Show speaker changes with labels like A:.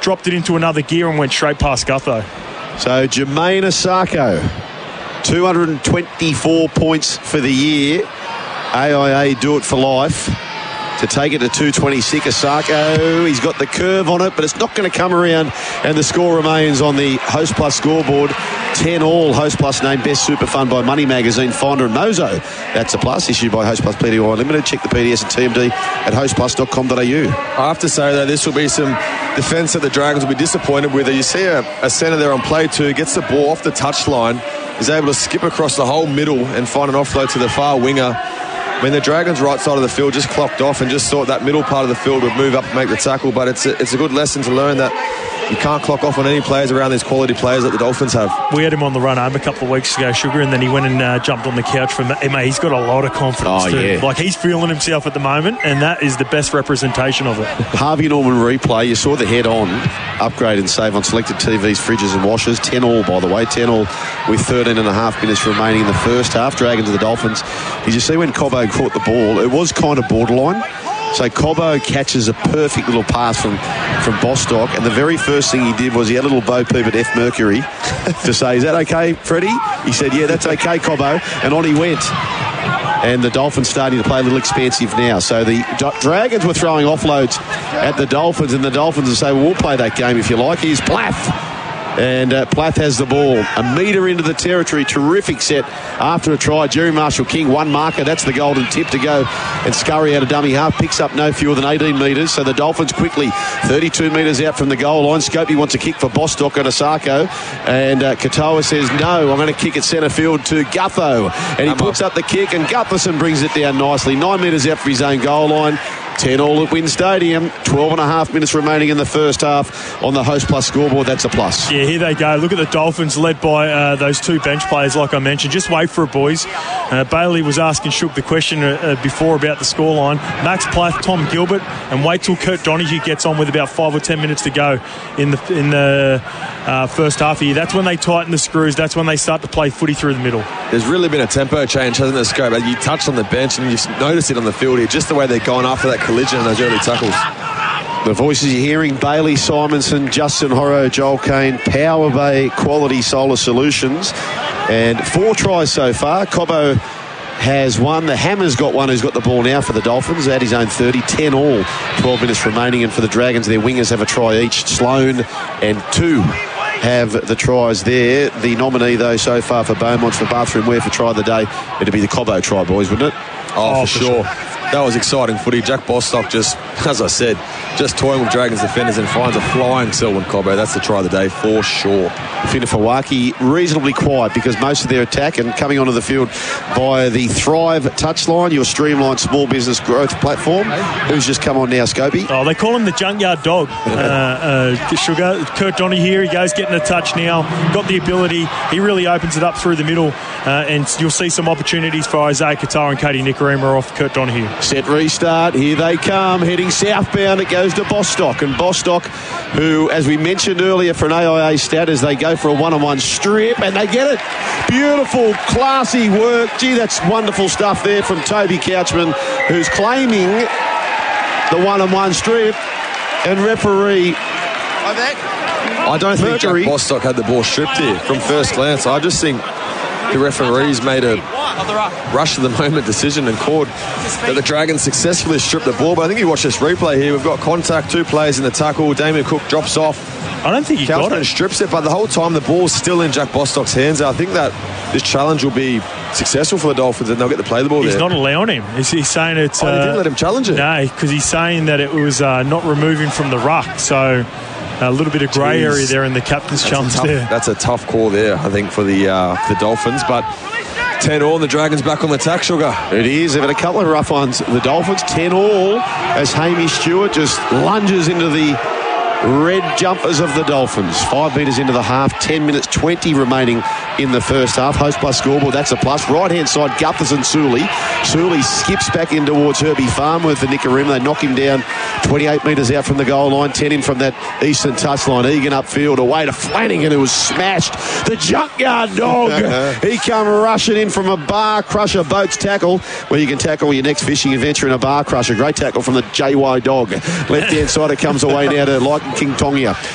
A: dropped it into another gear and went straight past Gutho.
B: So Jermaine Asako, 224 points for the year. AIA do it for life. To take it to 226, Asako, he's got the curve on it, but it's not going to come around, and the score remains on the Host Plus scoreboard. 10-all, Host Plus named Best Super Fund by Money Magazine, Finder and Mozo. That's a plus, issued by Host Plus PTY Limited. Check the PDS and TMD at hostplus.com.au.
C: I have to say, though, this will be some defence that the Dragons will be disappointed with. You see a centre there on play 2, gets the ball off the touchline, is able to skip across the whole middle and find an offload to the far winger. I mean, the Dragons' right side of the field just clocked off and just thought that middle part of the field would move up and make the tackle, but it's a good lesson to learn that you can't clock off on any players around these quality players that the Dolphins have.
A: We had him on the run home a couple of weeks ago, Sugar, and then he went and jumped on the couch for mate. He's got a lot of confidence too.
B: Yeah.
A: Like, he's feeling himself at the moment, and that is the best representation of it.
B: Harvey Norman replay, you saw the head-on upgrade and save on selected TVs, fridges and washers. 10-all, by the way, 10-all with 13 and a half minutes remaining in the first half. Dragons of the Dolphins. Did you see when Cobbo caught the ball? It was kind of borderline. So Cobbo catches a perfect little pass from Bostock, and the very first thing he did was he had a little bo peep at F Mercury to say, "Is that okay, Freddie?" He said, "Yeah, that's okay, Cobbo," and on he went. And the Dolphins starting to play a little expansive now. So the Dragons were throwing offloads at the Dolphins, and the Dolphins will say, "Well, we'll play that game if you like." Here's Plath. And Plath has the ball. A metre into the territory. Terrific set after a try. Jerry Marshall-King, one marker. That's the golden tip to go. And Scurry out of dummy half. Picks up no fewer than 18 metres. So the Dolphins quickly 32 metres out from the goal line. Scopey wants a kick for Bostock and Asako. And Katoa says, "No, I'm going to kick it centre field to Gutho." And he puts up the kick, and Gutherson brings it down nicely. 9 metres out for his own goal line. 10-all at Wynn Stadium. 12 and a half minutes remaining in the first half on the Host Plus scoreboard. That's a plus.
A: Yeah, here they go. Look at the Dolphins led by those two bench players, like I mentioned. Just wait for it, boys. Bailey was asking Shook the question before about the scoreline. Max Plath, Tom Gilbert, and wait till Kurt Donahue gets on with about 5 or 10 minutes to go in the first half here. That's when they tighten the screws. That's when they start to play footy through the middle.
C: There's really been a tempo change, hasn't there, Scope? You touched on the bench and you've noticed it on the field here, just the way they're going after that collision and those early tackles.
B: The voices you're hearing: Bailey Simonson, Justin Horro, Joel Kane, Power Bay Quality Solar Solutions. And 4 tries so far. Cobbo has one. The Hammer's got one, who's got the ball now for the Dolphins at his own 30. 10-all, 12 minutes remaining. And for the Dragons, their wingers have a try each. Sloan and 2 have the tries there. The nominee, though, so far for Beaumont's for bathroom wear for try of the day, it'd be the Cobbo try, boys, wouldn't it?
C: Oh, for sure. That was exciting footy. Jack Bostock just, as I said, just toying with Dragons defenders and finds a flying Selwyn Cobbo. That's the try of the day for sure. Finifawaki reasonably quiet because most of their attack and coming onto the field via the Thrive touchline, your streamlined small business growth platform. Who's just come on now, Scopey?
A: Oh, they call him the junkyard dog. Sugar. Kurt Donahue here. He goes getting a touch now. Got the ability. He really opens it up through the middle, and you'll see some opportunities for Isaiah Katoa and Cody Nicarima off Kurt Donahue.
B: Set restart. Here they come. Heading southbound. It goes to Bostock. And Bostock, who, as we mentioned earlier, for an AIA stat, as they go for a one-on-one strip, and they get it. Beautiful, classy work. Gee, that's wonderful stuff there from Toby Couchman, who's claiming the one-on-one strip. And referee...
C: I don't think Jack Bostock had the ball stripped here from first glance. I just think the referees made a rush of the moment decision and called that the Dragons successfully stripped the ball. But I think you watch this replay here. We've got contact, 2 players in the tackle. Damien Cook drops off.
A: I don't think he got it.
C: Strips it, but the whole time the ball's still in Jack Bostock's hands. I think that this challenge will be successful for the Dolphins and they'll get to play the ball.
A: He's not allowing him. He's saying it's...
C: they didn't let him challenge it?
A: No, because he's saying that it was not removing from the ruck. So a little bit of grey area there in the captain's chums there.
C: That's a tough call there, I think, for the Dolphins. But 10-all, the Dragons back on the attack, Sugar.
B: It is. They've had a couple of rough ones. The Dolphins 10-all as Hamish Stewart just lunges into the red jumpers of the Dolphins. 5 metres into the half, 10 minutes 20 remaining in the first half. Host Plus scoreboard, that's a plus. Right hand side, Gutherson Suley. Suley skips back in towards Herbie Farmworth and Nicarima. They knock him down 28 metres out from the goal line, 10 in from that eastern touchline. Egan upfield, away to Flanagan, who was smashed. The junkyard dog. He come rushing in from a bar crusher boats tackle, where you can tackle your next fishing adventure in a bar crusher. Great tackle from the JY dog. Left hand side, it comes away now to King Tongia.